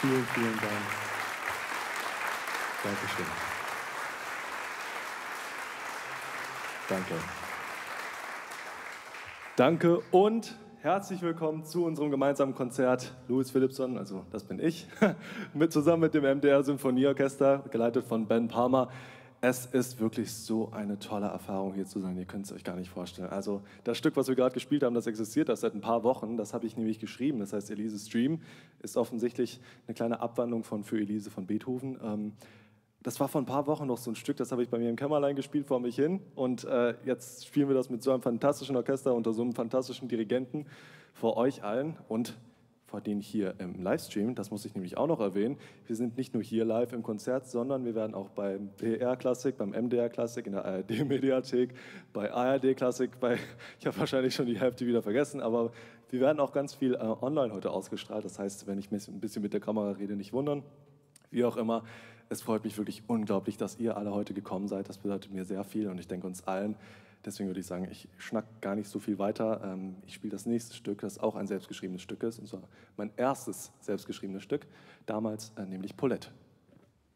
Vielen, vielen Dank. Dankeschön. Danke. Danke und herzlich willkommen zu unserem gemeinsamen Konzert. Louis Philippson, also das bin ich, zusammen mit dem MDR Symphonieorchester, geleitet von Ben Palmer. Es ist wirklich so eine tolle Erfahrung, hier zu sein. Ihr könnt es euch gar nicht vorstellen. Also das Stück, was wir gerade gespielt haben, das existiert erst seit ein paar Wochen. Das habe ich nämlich geschrieben. Das heißt, Elise's Dream ist offensichtlich eine kleine Abwandlung von Für Elise von Beethoven. Das war vor ein paar Wochen noch so ein Stück, das habe ich bei mir im Kämmerlein gespielt, vor mich hin. Und jetzt spielen wir das mit so einem fantastischen Orchester, unter so einem fantastischen Dirigenten, vor euch allen und vor denen hier im Livestream. Das muss ich nämlich auch noch erwähnen. Wir sind nicht nur hier live im Konzert, sondern wir werden auch beim BR Klassik, beim MDR Klassik, in der ARD-Mediathek, bei ARD Klassik, ich habe wahrscheinlich schon die Hälfte wieder vergessen, aber wir werden auch ganz viel online heute ausgestrahlt. Das heißt, wenn ich ein bisschen mit der Kamera rede, nicht wundern. Wie auch immer, es freut mich wirklich unglaublich, dass ihr alle heute gekommen seid. Das bedeutet mir sehr viel und ich denke uns allen. Deswegen würde ich sagen, ich schnack gar nicht so viel weiter. Ich spiele das nächste Stück, das auch ein selbstgeschriebenes Stück ist, und zwar mein erstes selbstgeschriebenes Stück, damals nämlich Paulette.